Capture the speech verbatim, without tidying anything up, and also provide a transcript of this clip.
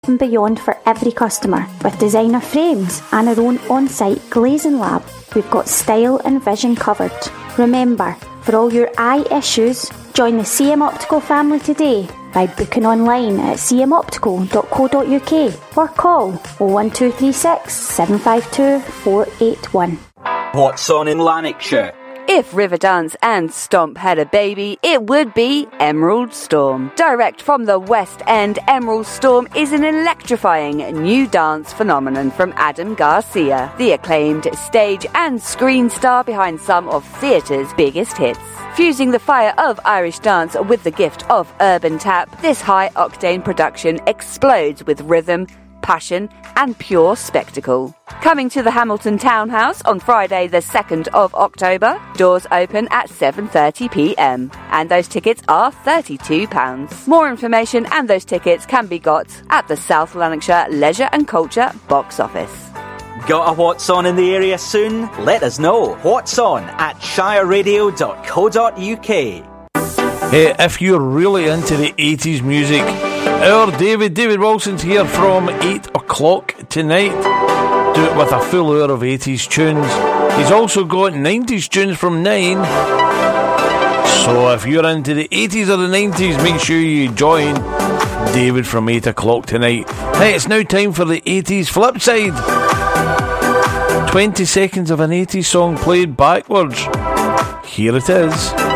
and beyond for every customer. With designer frames and our own on-site glazing lab, we've got style and vision covered. Remember, for all your eye issues, join the C M Optical family today by booking online at c m optical dot co dot u k or call oh one two three six, seven five two, four eight one. What's on in Lanarkshire? If Riverdance and Stomp had a baby, it would be Emerald Storm. Direct from the West End, Emerald Storm is an electrifying new dance phenomenon from Adam Garcia, the acclaimed stage and screen star behind some of theatre's biggest hits. Fusing the fire of Irish dance with the gift of urban tap, this high-octane production explodes with rhythm, passion and pure spectacle. Coming to the Hamilton Townhouse on Friday the second of October. Doors open at seven thirty p m and those tickets are thirty-two pounds. More information and those tickets can be got at the South Lanarkshire Leisure and Culture box office. Got a What's On in the area soon? Let us know. What's On at shire radio dot co dot u k. Hey, if you're really into the eighties music, our David, David Wilson's here from eight o'clock tonight. Do it with a full hour of eighties tunes. He's also got nineties tunes from nine. So if you're into the eighties or the nineties, make sure you join David from eight o'clock tonight. Hey, it's now time for the eighties flip side. twenty seconds of an eighties song played backwards. Here it is.